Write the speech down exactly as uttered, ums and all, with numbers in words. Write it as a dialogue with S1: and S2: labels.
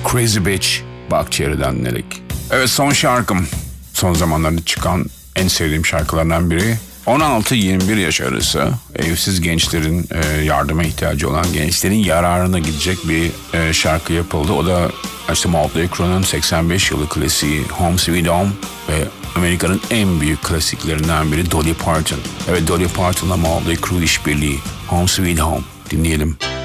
S1: Crazy Bitch, Buckcherry'den dinledik. Evet, son şarkım. Son zamanlarda çıkan en sevdiğim şarkılardan biri. on altı yirmi bir yaş arası evsiz gençlerin, e, yardıma ihtiyacı olan gençlerin yararına gidecek bir e, şarkı yapıldı. O da işte Motley Crue'nun seksen beş yılı klasiği Home Sweet Home ve Amerika'nın en büyük klasiklerinden biri Dolly Parton. Evet, Dolly Parton'la Motley Crue işbirliği Home Sweet Home dinleyelim.